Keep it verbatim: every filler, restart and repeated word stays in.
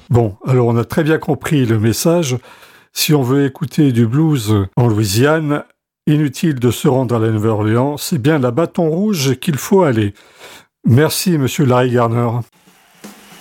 Bon, alors on a très bien compris le message. Si on veut écouter du blues en Louisiane, inutile de se rendre à la Nouvelle-Orléans, c'est bien la Bâton Rouge qu'il faut aller. Merci, monsieur Larry Garner.